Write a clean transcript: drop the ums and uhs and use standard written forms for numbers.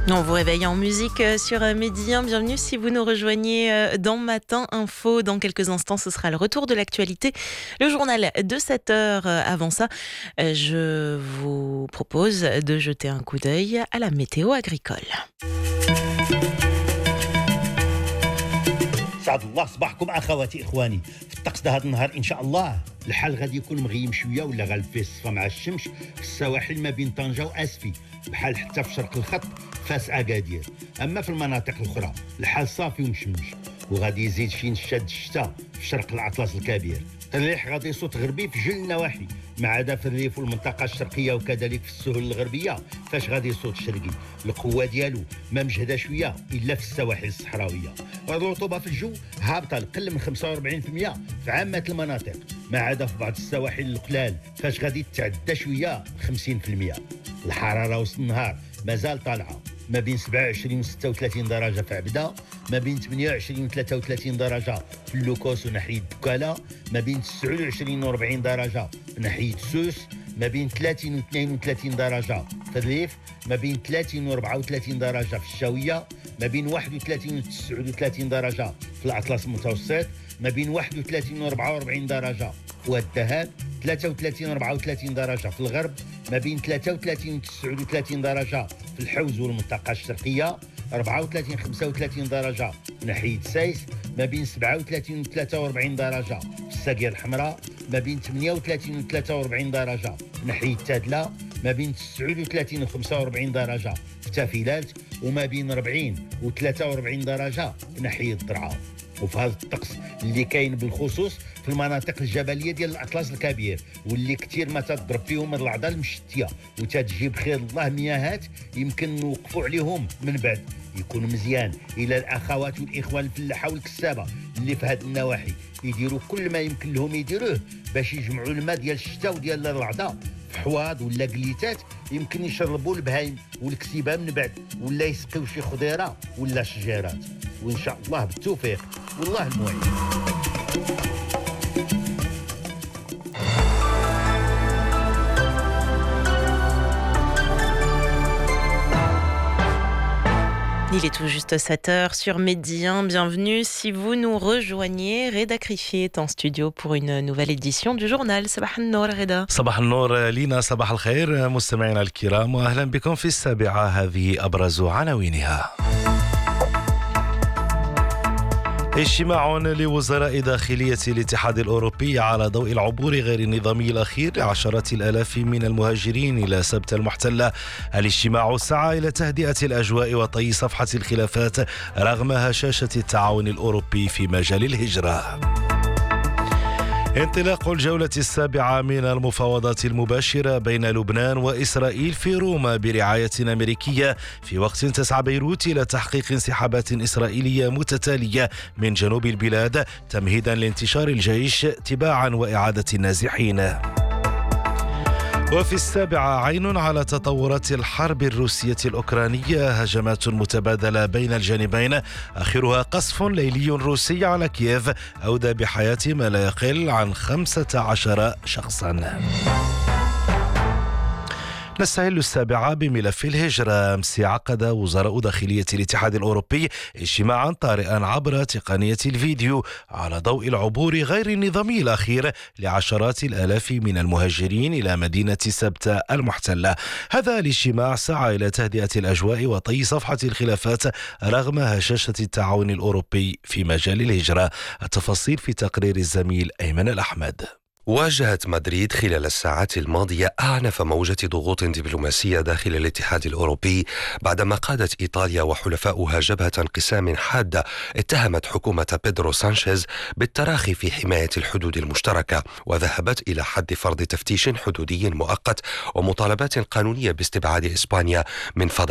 On vous réveille en musique sur Midi 1. Bienvenue si vous nous rejoignez dans Matin Info. Dans quelques instants, ce sera le retour de l'actualité, le journal de 7h. Avant ça, je vous propose de jeter un coup d'œil à la météo agricole. سعد الله صباحكم اخواتي اخواني. في الطقس ده هذا النهار ان شاء الله الحال غادي يكون مغيم شويه ولا غالب فيه الصفا مع الشمس في السواحل ما بين طنجه واسفي، بحال حتى في شرق الخط فاس اكادير. اما في المناطق الاخرى الحال صافي ومشمش، وغادي يزيد شي نشاد الشتاء في شرق الاطلس الكبير. الريح غادي يصوت غربي في جل النواحي، ما عدا في الريف والمنطقه الشرقيه وكذلك في السهول الغربيه فاش غادي يصوت شرقي. القوه ديالو ما مجهده شويه الا في السواحل الصحراويه. الرطوبه في الجو هابطه لقل من 45% في عامه المناطق، ما عدا في بعض السواحل القلال فاش غادي تتعدى شويه 50%. الحراره وسط النهار مازال طالعه، ما بين 27 و 36 درجه في عبده، ما بين 28 و 33 درجه في اللوكوس وناحيه بكاله، ما بين 29 و 40 درجه في ناحيه سوس، ما بين 30 و 32 درجه في الريف، ما بين 30 و 34 درجه في الشاويه، ما بين 31 و 39 درجه في الاطلس المتوسط، ما بين 31 و 44 درجه في الذهب، 33 و 34 درجه في الغرب، ما بين 33 و 39 درجه في الحوز والمنطقه الشرقيه، 34 35 درجه في ناحيه سايس، ما بين 37 و 43 درجه في الساقيه الحمراء، ما بين 38 و 43 درجه في ناحيه تادله، ما بين 39 و 45 درجه في تافيلات، وما بين 40 و 43 درجه في ناحيه الضرعه. وفي هذا الطقس اللي كاين بالخصوص في المناطق الجبليه ديال الاطلس الكبير، واللي كثير ما تضرب فيهم الاعضاء المشتيه وتتجيب خير الله مياهات يمكن نوقفوا عليهم من بعد. يكون مزيان الى الاخوات والاخوان الفلاحه والكسابه اللي في هذه النواحي يديروا كل ما يمكن لهم يديروه باش يجمعوا الماء ديال الشتاء وديال الرعده في حواض ولا قليتات يمكن يشربوا البهايم والكسيبه من بعد، ولا يسقيو شي خضيره ولا شجيرات. وان شاء الله بالتوفيق والله المعين. Il est tout juste 7h sur Midi 1. Bienvenue si vous nous rejoignez. Reda Krifi est en studio pour une nouvelle édition du journal. صباح النور رضا. صباح النور لينا، صباح الخير مستمعينا الكرام، وأهلا بكم في السابعة. هذه أبرز عناوينها. اجتماع لوزراء داخلية الاتحاد الأوروبي على ضوء العبور غير النظامي الأخير لعشرات الآلاف من المهاجرين إلى سبت المحتلة. الاجتماع سعى إلى تهدئة الأجواء وطي صفحة الخلافات رغم هشاشة التعاون الأوروبي في مجال الهجرة. انطلاق الجولة السابعة من المفاوضات المباشرة بين لبنان وإسرائيل في روما برعاية أمريكية، في وقت تسعى بيروت إلى تحقيق انسحابات إسرائيلية متتالية من جنوب البلاد تمهيدا لانتشار الجيش تباعا وإعادة النازحين. وفي السابعة عين على تطورات الحرب الروسية الأوكرانية، هجمات متبادلة بين الجانبين آخرها قصف ليلي روسي على كييف أودى بحياة ما لا يقل عن 15 شخصا. نستهل السابعة بملف الهجرة. أمس عقد وزراء داخلية الاتحاد الأوروبي اجتماعا طارئا عبر تقنية الفيديو على ضوء العبور غير النظامي الأخير لعشرات الآلاف من المهاجرين إلى مدينة سبت المحتلة. هذا الاجتماع سعى إلى تهدئة الأجواء وطي صفحة الخلافات رغم هشاشة التعاون الأوروبي في مجال الهجرة. التفاصيل في تقرير الزميل أيمن الأحمد. واجهت مدريد خلال الساعات الماضية أعنف موجة ضغوط دبلوماسية داخل الاتحاد الأوروبي بعدما قادت إيطاليا وحلفاؤها جبهة انقسام حادة اتهمت حكومة بيدرو سانشيز بالتراخي في حماية الحدود المشتركة، وذهبت إلى حد فرض تفتيش حدودي مؤقت ومطالبات قانونية باستبعاد إسبانيا من فضاء